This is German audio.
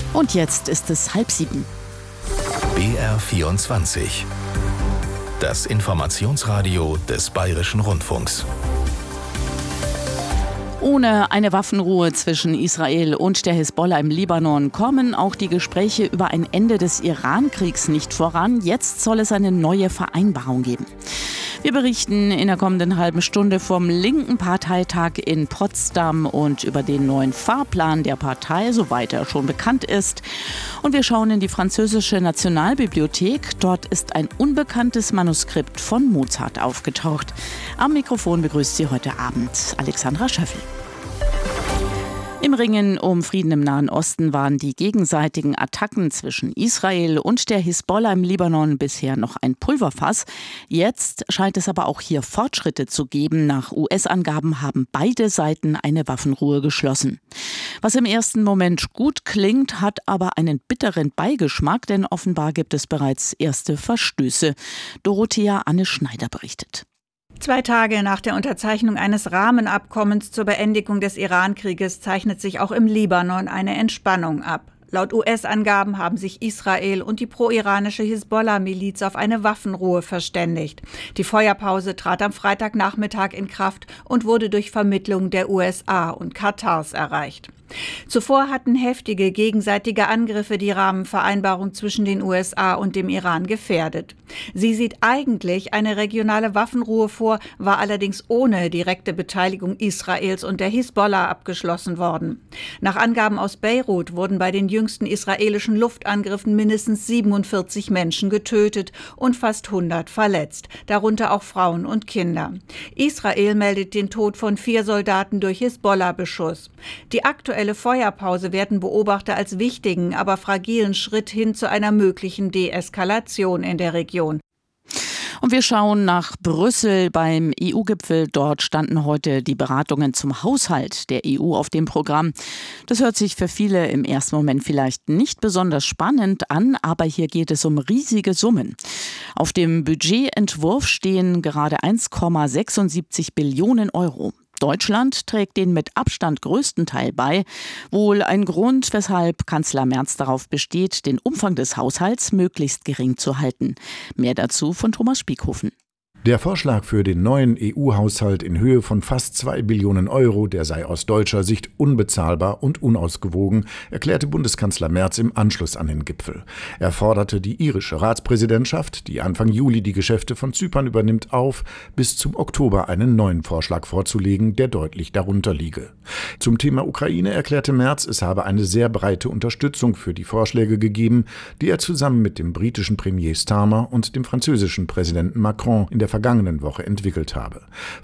Und jetzt ist es 6:30. BR24. Das Informationsradio des Bayerischen Rundfunks. Ohne eine Waffenruhe zwischen Israel und der Hisbollah im Libanon kommen auch die Gespräche über ein Ende des Iran-Kriegs nicht voran. Jetzt soll es eine neue Vereinbarung geben. Wir berichten in der kommenden halben Stunde vom linken Parteitag in Potsdam und über den neuen Fahrplan der Partei, soweit er schon bekannt ist. Und wir schauen in die französische Nationalbibliothek. Dort ist ein unbekanntes Manuskript von Mozart aufgetaucht. Am Mikrofon begrüßt Sie heute Abend Alexandra Schöffel. Im Ringen um Frieden im Nahen Osten waren die gegenseitigen Attacken zwischen Israel und der Hisbollah im Libanon bisher noch ein Pulverfass. Jetzt scheint es aber auch hier Fortschritte zu geben. Nach US-Angaben haben beide Seiten eine Waffenruhe geschlossen. Was im ersten Moment gut klingt, hat aber einen bitteren Beigeschmack, denn offenbar gibt es bereits erste Verstöße. Dorothea Anne Schneider berichtet. 2 Tage nach der Unterzeichnung eines Rahmenabkommens zur Beendigung des Iran-Krieges zeichnet sich auch im Libanon eine Entspannung ab. Laut US-Angaben haben sich Israel und die pro-iranische Hisbollah-Miliz auf eine Waffenruhe verständigt. Die Feuerpause trat am Freitagnachmittag in Kraft und wurde durch Vermittlung der USA und Katars erreicht. Zuvor hatten heftige gegenseitige Angriffe die Rahmenvereinbarung zwischen den USA und dem Iran gefährdet. Sie sieht eigentlich eine regionale Waffenruhe vor, war allerdings ohne direkte Beteiligung Israels und der Hisbollah abgeschlossen worden. Nach Angaben aus Beirut wurden bei den jüngsten israelischen Luftangriffen mindestens 47 Menschen getötet und fast 100 verletzt, darunter auch Frauen und Kinder. Israel meldet den Tod von 4 Soldaten durch Hisbollah-Beschuss. Die aktuelle Feuerpause werden Beobachter als wichtigen, aber fragilen Schritt hin zu einer möglichen Deeskalation in der Region. Und wir schauen nach Brüssel beim EU-Gipfel. Dort standen heute die Beratungen zum Haushalt der EU auf dem Programm. Das hört sich für viele im ersten Moment vielleicht nicht besonders spannend an, aber hier geht es um riesige Summen. Auf dem Budgetentwurf stehen gerade 1,76 Billionen Euro. Deutschland trägt den mit Abstand größten Teil bei. Wohl ein Grund, weshalb Kanzler Merz darauf besteht, den Umfang des Haushalts möglichst gering zu halten. Mehr dazu von Thomas Spiekhofen. Der Vorschlag für den neuen EU-Haushalt in Höhe von fast 2 Billionen Euro, der sei aus deutscher Sicht unbezahlbar und unausgewogen, erklärte Bundeskanzler Merz im Anschluss an den Gipfel. Er forderte die irische Ratspräsidentschaft, die Anfang Juli die Geschäfte von Zypern übernimmt, auf, bis zum Oktober einen neuen Vorschlag vorzulegen, der deutlich darunter liege. Zum Thema Ukraine erklärte Merz, es habe eine sehr breite Unterstützung für die Vorschläge gegeben, die er zusammen mit dem britischen Premier Starmer und dem französischen Präsidenten Macron in der vergangenen Woche entwickelt habe.